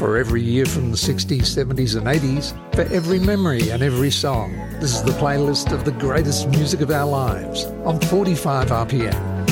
For every year from the 60s, 70s and 80s, for every memory and every song, this is the playlist of the greatest music of our lives on 45 RPM.